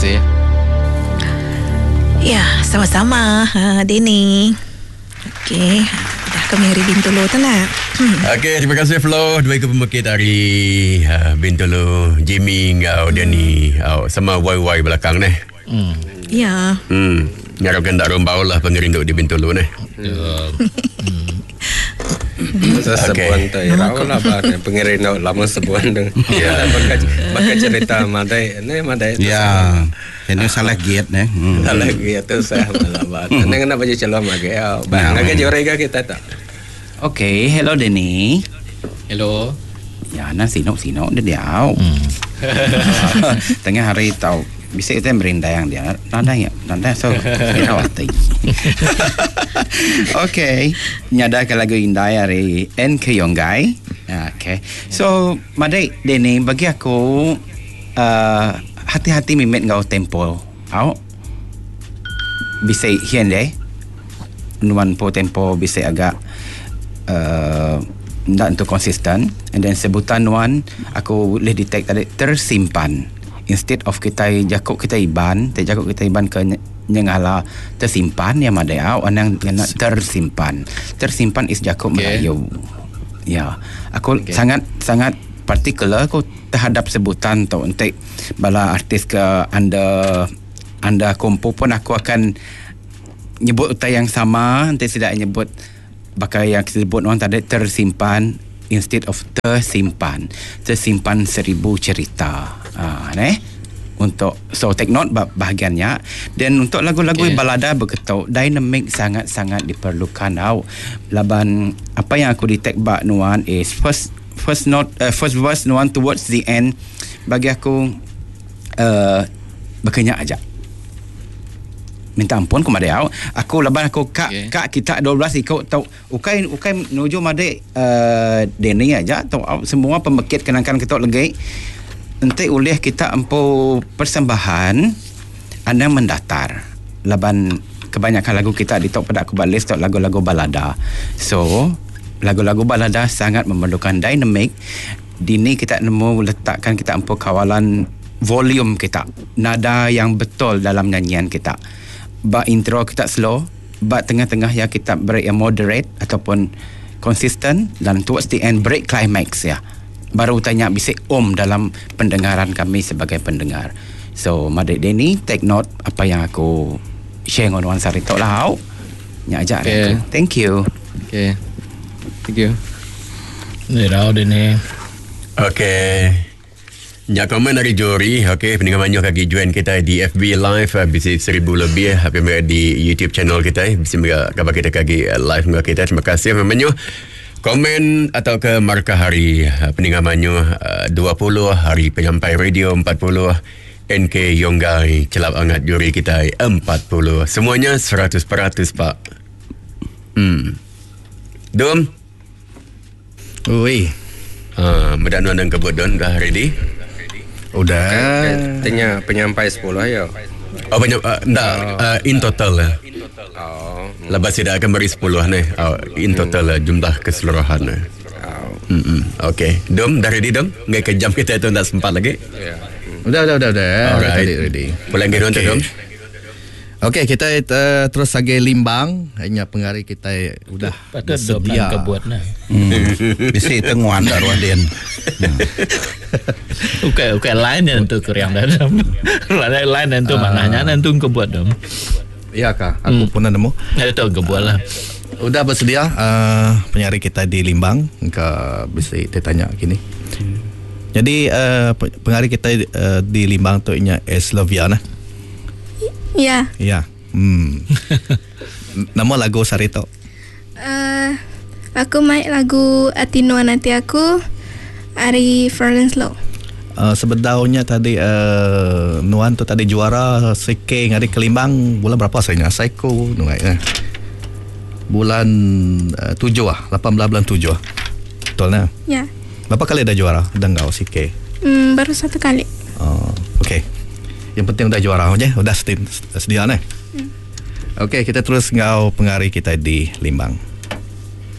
kasih. Ya, sama-sama, Denny. Okey, dah kami hari Bintulu tu lah. Okey, terima kasih Flo. Dua ikut pemekit dari Bintulu, Jimmy, ngau Denny, sama YY belakang ni. Ya. Ngarapkan tak rombau lah pengerinduk di Bintulu ni. Sebuan tu rau lah pengerinduk lama sebuan tu. Ya, bakal cerita madai ni madai. Ya. Ini salah giat ni. Salah giat tu saya malah bat. Ni kenapa je celom lagi? Bang, agak jorega kita tak. Okay, hello Denny. Hello. Ya, na sinok dia diau. Tengah hari tahu bisa kita merindai yang dia. Nanda so kita wati. Okay, nyada ke lagu indai hari NK Yonggai. Okay, so madai Denny bagi aku hati-hati mimet ngau tempo. Bisa hian deh. Nuan po tempo bisa agak tidak untuk konsisten. And then sebutan nuan aku boleh detect tadi tersimpan. Instead of kita jakuk kita iban ke nyengala tersimpan ya madai anang tersimpan. Tersimpan is jakuk Melayu. Ya, aku sangat particular aku terhadap sebutan tu untuk bala artis ke anda kompo pun aku akan nyebut utai yang sama, nanti tidak nyebut bakal yang disebut orang tadi tersimpan instead of tersimpan 1000 cerita. Untuk so take note bahagiannya. Dan untuk lagu-lagu balada begitu dynamic sangat-sangat diperlukan. Laban apa yang aku detect bak nuan is first verse nuan towards the end bagi aku berkenyak aja. Minta ampun kepada aku laban aku kak kita 12 ikut tau ukai menuju madai Denny aja tau semua pembekit kenangkan kita lagi nanti oleh kita empu persembahan anda mendatar laban kebanyakan lagu kita di top pada aku balik tau lagu-lagu balada. So lagu-lagu balada sangat memerlukan dynamic. Dini kita nemu letakkan kita empu kawalan volume kita, nada yang betul dalam nyanyian kita. Ba intro kita slow, ba tengah-tengah ya kita break yang moderate ataupun consistent dan towards the end break climax ya. Baru tanya bisik dalam pendengaran kami sebagai pendengar. So Madai Denny take note apa yang aku share dengan Wan Sarito lah. Nya ajak aku. Thank you. Okay. Thank you. Ni rau Denny. Okay. Ya, komen dari Jori. Okay, pendengar Manyuh kaki join kita di FB Live bisa 1000 lebih di YouTube channel kita. Bisa kabar kita kaki live dengan kita. Terima kasih Manyuh. Komen atau ke markah hari pendengar Manyuh 20 hari penyampai radio 40 NK Yonggai celap angat juri kita 40. Semuanya 100% Pak. Dom. Oi. Medan dan kebut don dah ready? Udah. Tanya penyampai 10 ya. In total lah. Lepas tidak akan beri 10 ni. In total lah jumlah keseluruhan. Okay. Dom, dah ready Dom? Nggak ke jam kita itu tak sempat lagi? Udah. Alright. Ready. Pulang ke Dom? Okey, kita terus lagi limbang. Hanya penghari kita udah sedia kebuat nah. Bisi tenguan darwan den. Okey lain yang tu kuriang dalam. Lain yang tu mananya yang tu kebuat dom. Iya kah? Aku pun nemu. Itu kebuat lah. Udah bersedia penghari kita di limbang ke bisi ditanya gini. Jadi penghari kita di limbang tu nya Sloviana. Ya. Ya. Nama lagu Sarito. Aku main lagu Atinoan Hati Aku Ari Florence Low. Sebetulnya tadi Nuan tu tadi juara Sike ngari Kelimbang bulan berapa saya Psycho nungai bulan 7 18 bulan 7 betul nah? Ya. Berapa kali dah juara Denggau Sike? Baru 1 kali. Okey. Yang penting udah juara aja, udah sedia nih. Okey, kita terus ngau pengari kita di Limbang.